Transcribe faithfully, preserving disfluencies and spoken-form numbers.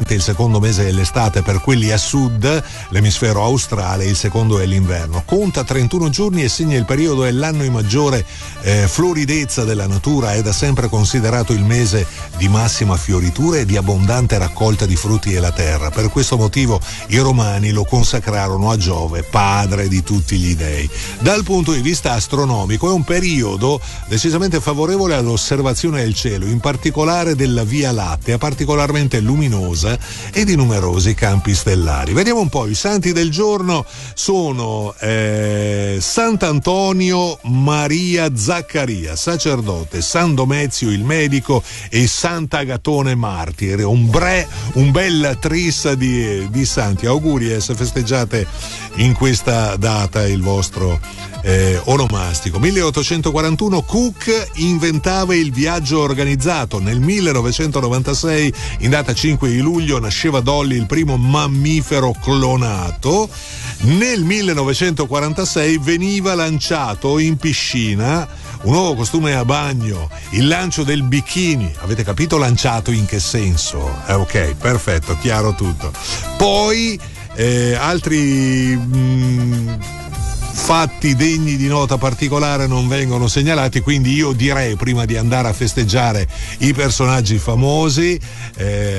parte il secondo mese dell'estate per quelli a sud, l'emisfero australe, il secondo è l'inverno. Conta trentuno giorni e segna il periodo dell'anno in maggiore eh, floridezza della natura. È da sempre considerato il mese di massima fioritura e di abbondante raccolta di frutti della terra. Per questo motivo i romani lo consacrarono a Giove, padre di tutti gli dei. Dal punto di vista astronomico è un periodo decisamente favorevole all'osservazione del cielo, in particolare della Via Lattea, particolarmente luminosa, e di numerosi campi stellari. Vediamo un po', i santi del giorno sono eh, Sant'Antonio Maria Zaccaria, sacerdote, San Domezio il medico e Sant'Agatone martire. Un, bre, un bel tris di, di santi. Auguri eh, se festeggiate in questa data il vostro Eh, onomastico. milleottocentoquarantuno Cook inventava il viaggio organizzato. Nel millenovecentonovantasei, in data cinque di luglio, nasceva Dolly, il primo mammifero clonato. Nel millenovecentoquarantasei veniva lanciato in piscina un nuovo costume a bagno, il lancio del bikini. Avete capito lanciato in che senso? Eh, ok, perfetto, chiaro tutto. Poi eh, altri mh, fatti degni di nota particolare non vengono segnalati, quindi io direi, prima di andare a festeggiare i personaggi famosi, eh,